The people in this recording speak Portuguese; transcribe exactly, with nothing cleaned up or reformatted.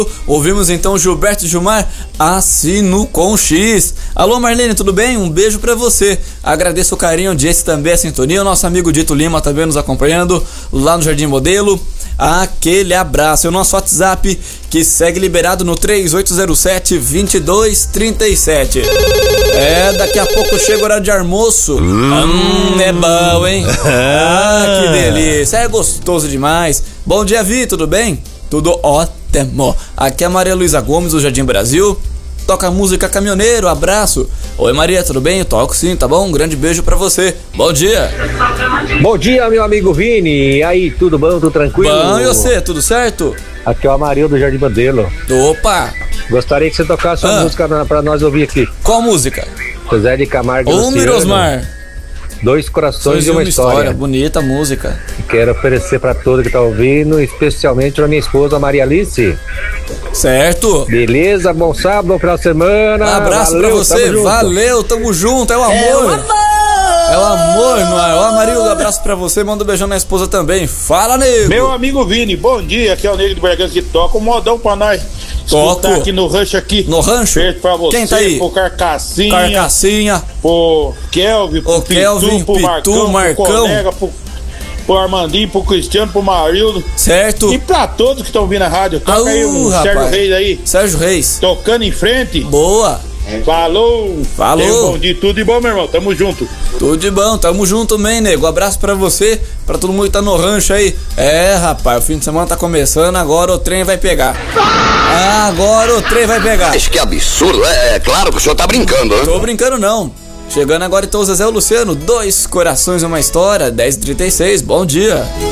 Ouvimos então Gilberto Gilmar, Assino com X. Alô Marlene, tudo bem? Um beijo pra você. Agradeço o carinho de esse também a sintonia. O nosso amigo Dito Lima também nos acompanhando lá no Jardim Modelo. Aquele abraço. É o nosso WhatsApp que segue liberado no três oito zero sete, dois dois três sete. É, daqui a pouco chega o horário de almoço. Hum, é bom, hein? Ah, que delícia. É gostoso demais. Bom dia, Vi, tudo bem? Tudo ótimo. Aqui é a Maria Luísa Gomes do Jardim Brasil. Toca música caminhoneiro, abraço. Oi Maria, tudo bem? Eu toco sim, tá bom? Um grande beijo pra você. Bom dia. Bom dia, meu amigo Vini. E aí, tudo bom? Tudo tranquilo? Bom, e você? Tudo certo? Aqui é o Amarildo do Jardim Modelo. Opa! Gostaria que você tocasse uma ah. música na, pra nós ouvir aqui. Qual música? José de Camargo e Ô, Mirosmar. Dois Corações e uma, uma história. história. Bonita música. Quero oferecer pra todo que tá ouvindo, especialmente pra minha esposa Maria Alice. Certo. Beleza, bom sábado, bom final de semana. Um abraço Valeu, pra você, tamo valeu, tamo junto, é o amor. É o amor, é o amor não é? Ó, Amarildo, um abraço pra você, manda um beijão na esposa também. Fala, nego. Meu amigo Vini, bom dia, aqui é o Nego de Bragança que toca um modão pra nós. Toco. Aqui no rancho aqui. No rancho? Beijo pra você. Quem tá aí? Pro Carcassinha. Carcassinha. Pro Kelvin, pro o Pitu, Kelvin, pro Pitu, Marcão, Marcão. pro colega, pro, pro Armandinho, pro Cristiano, pro Marildo. Certo. E pra todos que estão ouvindo a rádio. Toca Aú, aí o rapaz. Sérgio Reis aí. Sérgio Reis. Tocando em frente. Boa. Falou. Falou. Tenha um bom dia, tudo de bom, meu irmão. Tamo junto. Tudo de bom, tamo junto também, nego. Um abraço pra você, pra todo mundo que tá no rancho aí. É, rapaz, o fim de semana tá começando, agora o trem vai pegar. Ah, agora o trem vai pegar. Mas que absurdo, é, é claro que o senhor tá brincando, né? Tô brincando não. Chegando agora então o Zezé e o Luciano, Dois Corações e uma História, dez e trinta e seis, bom dia.